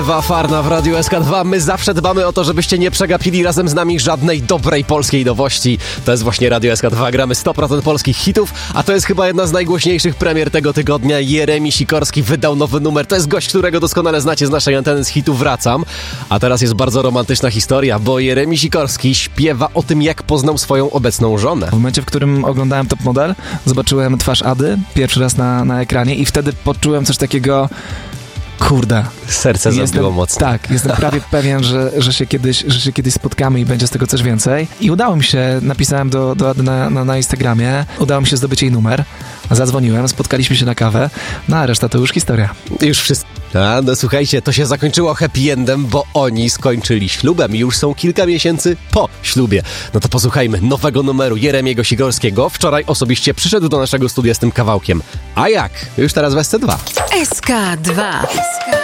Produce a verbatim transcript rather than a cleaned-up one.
Ewa Farna w Radiu S K dwa. My zawsze dbamy o to, żebyście nie przegapili razem z nami żadnej dobrej polskiej nowości. To jest właśnie Radio S K dwa. Gramy sto procent polskich hitów, a to jest chyba jedna z najgłośniejszych premier tego tygodnia. Jeremi Sikorski wydał nowy numer. To jest gość, którego doskonale znacie z naszej anteny z hitu Wracam. A teraz jest bardzo romantyczna historia, bo Jeremi Sikorski śpiewa o tym, jak poznał swoją obecną żonę. W momencie, w którym oglądałem Top Model, zobaczyłem twarz Ady pierwszy raz na, na ekranie i wtedy poczułem coś takiego, kurde. Serce Jestem, zabiło mocno. Tak, jestem prawie pewien, że, że, się kiedyś, że się kiedyś spotkamy i będzie z tego coś więcej. I udało mi się, napisałem do, do Ady na, na, na Instagramie, udało mi się zdobyć jej numer, zadzwoniłem, spotkaliśmy się na kawę, no a reszta to już historia. Już wszystko. A, no słuchajcie, to się zakończyło happy endem, bo oni skończyli ślubem i już są kilka miesięcy po ślubie. No to posłuchajmy nowego numeru Jeremiego Sikorskiego. Wczoraj osobiście przyszedł do naszego studia z tym kawałkiem. A jak? Już teraz w S C dwa. S K dwa.